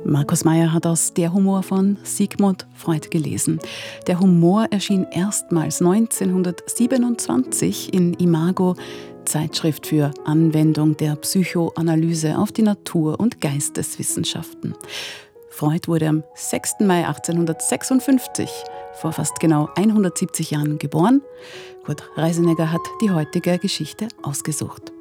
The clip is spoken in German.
Markus Meier hat aus Der Humor von Sigmund Freud gelesen. Der Humor erschien erstmals 1927 in Imago, Zeitschrift für Anwendung der Psychoanalyse auf die Natur- und Geisteswissenschaften. Freud wurde am 6. Mai 1856, vor fast genau 170 Jahren, geboren. Kurt Reisenegger hat die heutige Geschichte ausgesucht.